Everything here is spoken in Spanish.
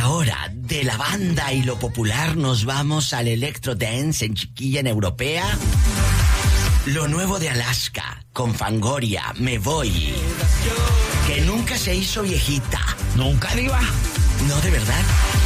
ahora, de la banda y lo popular, nos vamos al Electro Dance en Chiquilla, en Europea. Lo nuevo de Alaska, con Fangoria, Me Voy. Que nunca se hizo viejita. ¿Nunca, diva? No, de verdad.